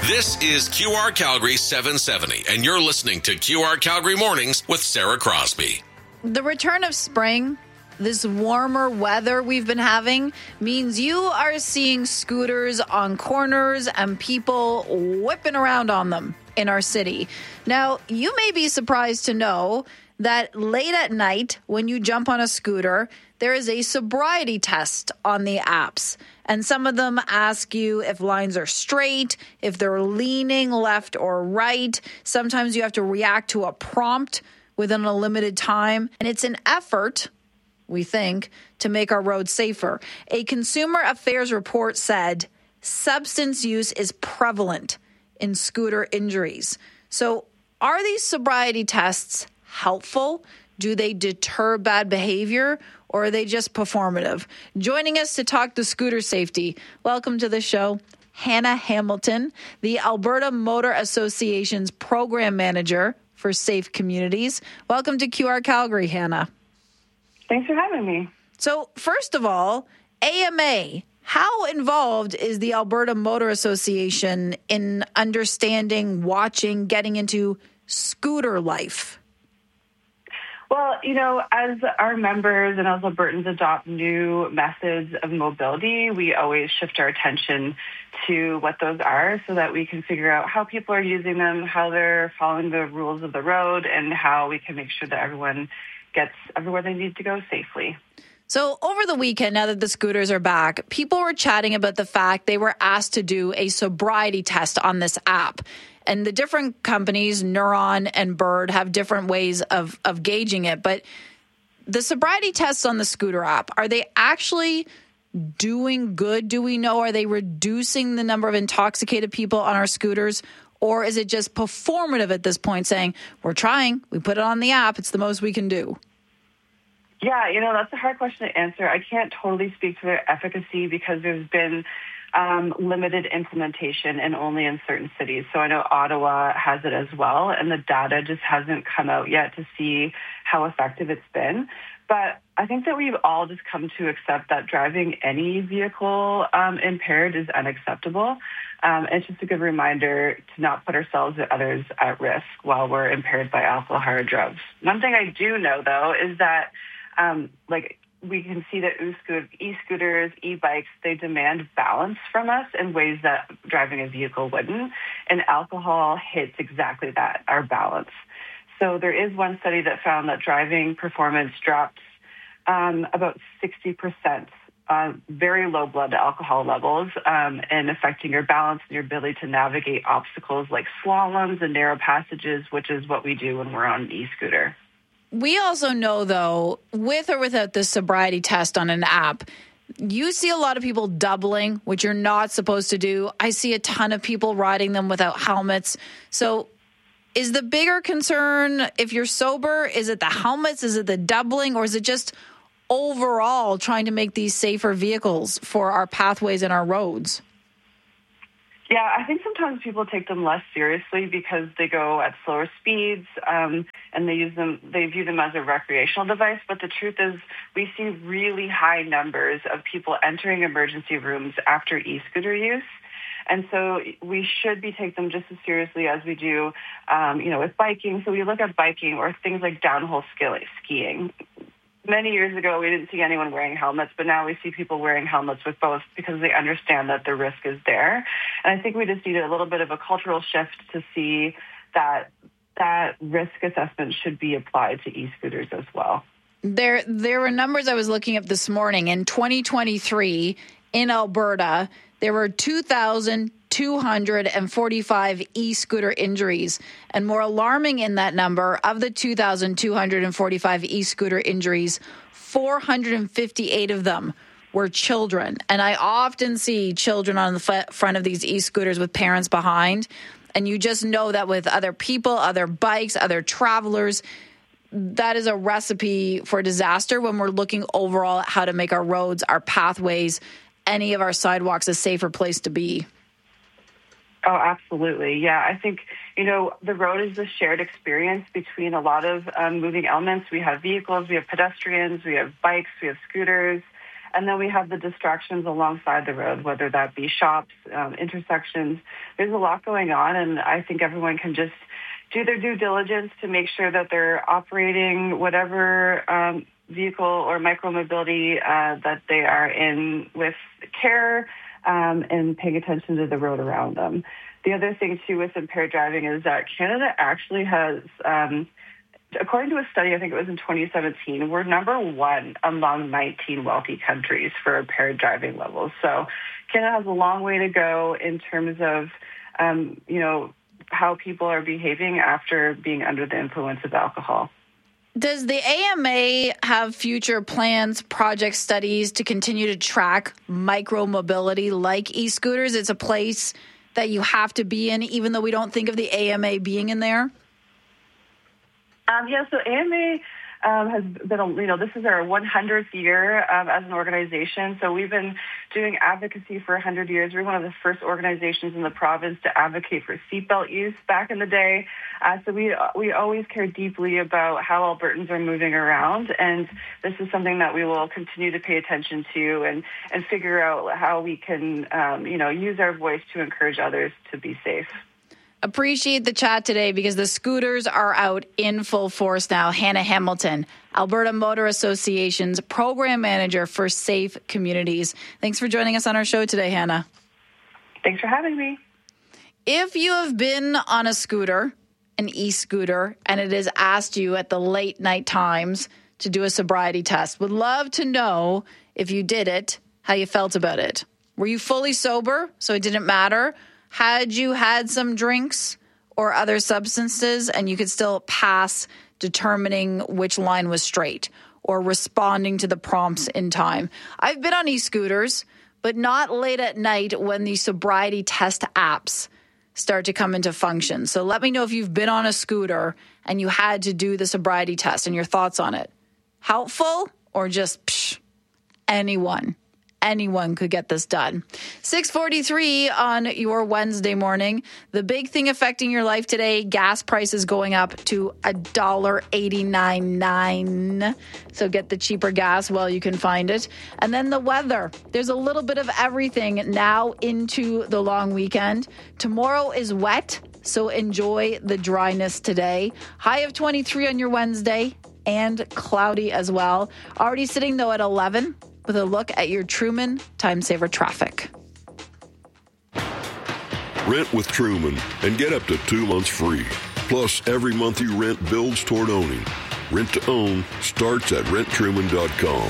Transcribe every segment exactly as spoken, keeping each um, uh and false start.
This is Q R Calgary seven seventy, and you're listening to Q R Calgary Mornings with Sarah Crosby. The return of spring, this warmer weather we've been having, means you are seeing scooters on corners and people whipping around on them in our city. Now, you may be surprised to know that late at night, when you jump on a scooter, there is a sobriety test on the apps. And some of them ask you if lines are straight, if they're leaning left or right. Sometimes you have to react to a prompt within a limited time. And it's an effort, we think, to make our roads safer. A Consumer Affairs report said substance use is prevalent in scooter injuries. So are these sobriety tests helpful? Do they deter bad behavior, or are they just performative? Joining us to talk to scooter safety, welcome to the show, Hannah Hamilton, the Alberta Motor Association's Program Manager for Safe Communities. Welcome to Q R Calgary, Hannah. Thanks for having me. So first of all, A M A, how involved is the Alberta Motor Association in understanding, watching, getting into scooter life? Well, you know, as our members and as Albertans adopt new methods of mobility, we always shift our attention to what those are so that we can figure out how people are using them, how they're following the rules of the road, and how we can make sure that everyone gets everywhere they need to go safely. So over the weekend, now that the scooters are back, people were chatting about the fact they were asked to do a sobriety test on this app. And the different companies, Neuron and Bird, have different ways of, of gauging it. But the sobriety tests on the scooter app, are they actually doing good? Do we know? Are they reducing the number of intoxicated people on our scooters? Or is it just performative at this point, saying, we're trying, we put it on the app, it's the most we can do? Yeah, you know, that's a hard question to answer. I can't totally speak to their efficacy because there's been um, limited implementation and only in certain cities. So I know Ottawa has it as well, and the data just hasn't come out yet to see how effective it's been. But I think that we've all just come to accept that driving any vehicle um, impaired is unacceptable. Um, it's just a good reminder to not put ourselves or others at risk while we're impaired by alcohol or drugs. One thing I do know, though, is that um, like we can see that e-scooters, e-bikes, they demand balance from us in ways that driving a vehicle wouldn't. And alcohol hits exactly that, our balance. So there is one study that found that driving performance drops um, about sixty percent, uh, very low blood alcohol levels, um, and affecting your balance and your ability to navigate obstacles like slaloms and narrow passages, which is what we do when we're on an e-scooter. We also know, though, with or without the sobriety test on an app, you see a lot of people doubling, which you're not supposed to do. I see a ton of people riding them without helmets. So is the bigger concern, if you're sober, is it the helmets, is it the doubling, or is it just overall trying to make these safer vehicles for our pathways and our roads? Yeah, I think sometimes people take them less seriously because they go at slower speeds um, and they use them. They view them as a recreational device. But the truth is, we see really high numbers of people entering emergency rooms after e-scooter use. And so we should be taking them just as seriously as we do, um, you know, with biking. So we look at biking or things like downhill skiing. Many years ago, we didn't see anyone wearing helmets, but now we see people wearing helmets with both because they understand that the risk is there. And I think we just need a little bit of a cultural shift to see that that risk assessment should be applied to e-scooters as well. There, there were numbers I was looking up this morning. In twenty twenty-three, in Alberta, there were two thousand two hundred forty-five e-scooter injuries. And more alarming in that number, of the two thousand two hundred forty-five e-scooter injuries, four hundred fifty-eight of them were children. And I often see children on the f- front of these e-scooters with parents behind. And you just know that with other people, other bikes, other travelers, that is a recipe for disaster when we're looking overall at how to make our roads, our pathways, any of our sidewalks a safer place to be. Oh, absolutely. Yeah, I think, you know, the road is a shared experience between a lot of um, moving elements. We have vehicles, we have pedestrians, we have bikes, we have scooters. And then we have the distractions alongside the road, whether that be shops, um, intersections. There's a lot going on, and I think everyone can just do their due diligence to make sure that they're operating whatever um, vehicle or micromobility uh, that they are in with care um, and paying attention to the road around them. The other thing, too, with impaired driving is that Canada actually has, um, according to a study, I think it was in twenty seventeen, we're number one among nineteen wealthy countries for impaired driving levels. So Canada has a long way to go in terms of, um, you know, how people are behaving after being under the influence of alcohol. Does the A M A have future plans, project studies to continue to track micromobility like e-scooters? It's a place that you have to be in, even though we don't think of the A M A being in there? Um, yeah, so A M A um, has been, a, you know, this is our one hundredth year um, as an organization. So we've been doing advocacy for one hundred years. We're one of the first organizations in the province to advocate for seatbelt use back in the day. Uh, so we we always care deeply about how Albertans are moving around, and this is something that we will continue to pay attention to and, and figure out how we can, um, you know, use our voice to encourage others to be safe. Appreciate the chat today because the scooters are out in full force now. Hannah Hamilton, Alberta Motor Association's program manager for Safe Communities. Thanks for joining us on our show today, Hannah. Thanks for having me. If you have been on a scooter, an e-scooter, and it has asked you at the late night times to do a sobriety test, would love to know if you did it, how you felt about it. Were you fully sober, so it didn't matter? Had you had some drinks or other substances and you could still pass determining which line was straight or responding to the prompts in time? I've been on e-scooters, but not late at night when the sobriety test apps start to come into function. So let me know if you've been on a scooter and you had to do the sobriety test and your thoughts on it. Helpful or just psh, anyone? Anyone could get this done. six forty-three on your Wednesday morning. The big thing affecting your life today, gas prices going up to one dollar eighty-nine nine. So get the cheaper gas while you can find it. And then the weather. There's a little bit of everything now into the long weekend. Tomorrow is wet, so enjoy the dryness today. High of twenty-three on your Wednesday and cloudy as well. Already sitting, though, at eleven. With a look at your Truman Time Saver traffic. Rent with Truman and get up to two months free. Plus, every month you rent builds toward owning. Rent to own starts at rent truman dot com.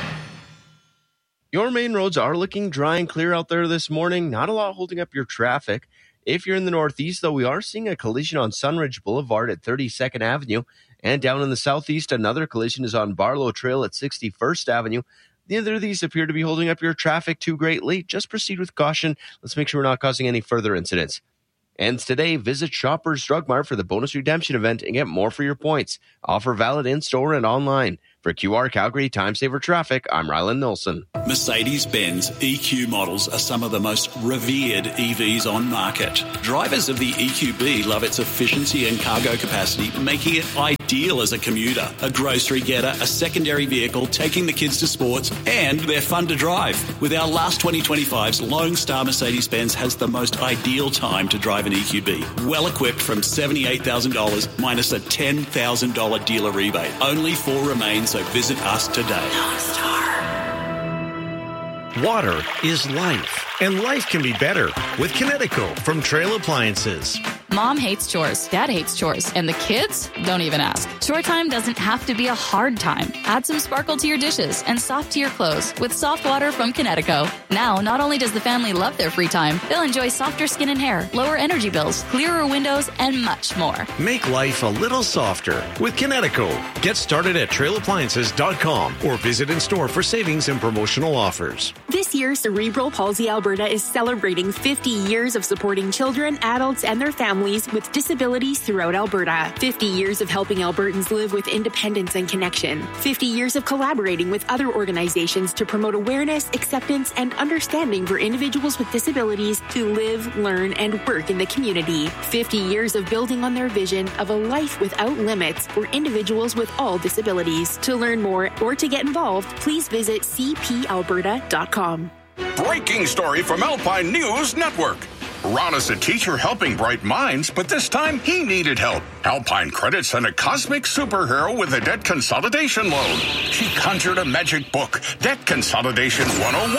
Your main roads are looking dry and clear out there this morning. Not a lot holding up your traffic. If you're in the northeast, though, we are seeing a collision on Sunridge Boulevard at thirty-second Avenue. And down in the southeast, another collision is on Barlow Trail at sixty-first Avenue. Neither of these appear to be holding up your traffic too greatly. Just proceed with caution. Let's make sure we're not causing any further incidents. And today, visit Shoppers Drug Mart for the bonus redemption event and get more for your points. Offer valid in-store and online. For Q R Calgary Time Saver Traffic, I'm Ryland Nilsson. Mercedes-Benz E Q models are some of the most revered E Vs on market. Drivers of the E Q B love its efficiency and cargo capacity, making it ideal as a commuter, a grocery getter, a secondary vehicle, taking the kids to sports, and they're fun to drive. With our last twenty twenty-fives, Lone Star Mercedes-Benz has the most ideal time to drive an E Q B. Well equipped from seventy-eight thousand dollars minus a ten thousand dollars dealer rebate. Only four remain, so visit us today. Lone Star. Water is life, and life can be better with Kinetico from Trail Appliances. Mom hates chores, Dad hates chores, and the kids don't even ask. Chore time doesn't have to be a hard time. Add some sparkle to your dishes and soft to your clothes with soft water from Kinetico. Now, not only does the family love their free time, they'll enjoy softer skin and hair, lower energy bills, clearer windows, and much more. Make life a little softer with Kinetico. Get started at trail appliances dot com or visit in store for savings and promotional offers. This year, year, Cerebral Palsy Alberta is celebrating fifty years of supporting children, adults, and their families with disabilities throughout Alberta. fifty years of helping Albertans live with independence and connection. fifty years of collaborating with other organizations to promote awareness, acceptance, and understanding for individuals with disabilities to live, learn, and work in the community. fifty years of building on their vision of a life without limits for individuals with all disabilities. To learn more or to get involved, please visit c p alberta dot com. Breaking story from Alpine News Network. Ron is a teacher helping bright minds, but this time he needed help. Alpine Credit sent a cosmic superhero with a debt consolidation loan. She conjured a magic book, Debt Consolidation one oh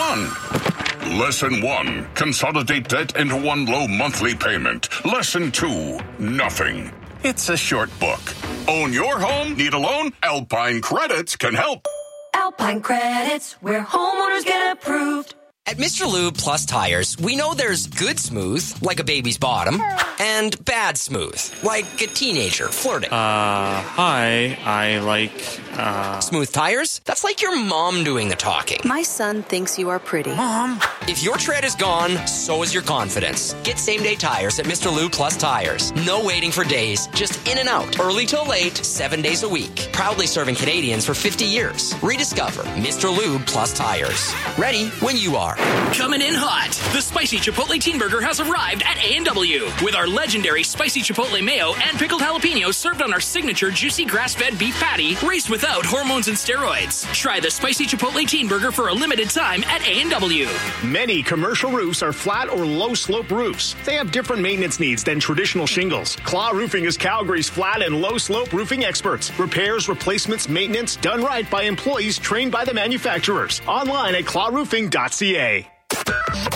one. Lesson one, consolidate debt into one low monthly payment. Lesson two, nothing. It's a short book. Own your home? Need a loan? Alpine Credits can help. Alpine Credits, where homeowners get approved. At Mister Lube Plus Tires, we know there's good smooth, like a baby's bottom, and bad smooth, like a teenager flirting. Uh, hi, I like, uh... Smooth tires? That's like your mom doing the talking. My son thinks you are pretty. Mom. If your tread is gone, so is your confidence. Get same-day tires at Mister Lube Plus Tires. No waiting for days, just in and out, early till late, seven days a week. Proudly serving Canadians for fifty years. Rediscover Mister Lube Plus Tires. Ready when you are. Coming in hot, the Spicy Chipotle Teen Burger has arrived at A and W with our legendary Spicy Chipotle Mayo and pickled jalapenos served on our signature juicy grass-fed beef patty raised without hormones and steroids. Try the Spicy Chipotle Teen Burger for a limited time at A and W. Many commercial roofs are flat or low-slope roofs. They have different maintenance needs than traditional shingles. Claw Roofing is Calgary's flat and low-slope roofing experts. Repairs, replacements, maintenance, done right by employees trained by the manufacturers. Online at claw roofing dot c a.